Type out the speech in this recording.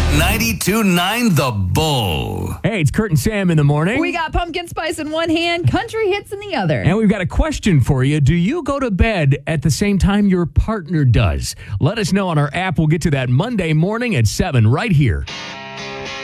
92.9 The Bull. Hey, it's Kurt and Sam in the morning. We got pumpkin spice in one hand, country hits in the other. And we've got a question for you. Do you go to bed at the same time your partner does? Let us know on our app. We'll get to that Monday morning at 7 right here.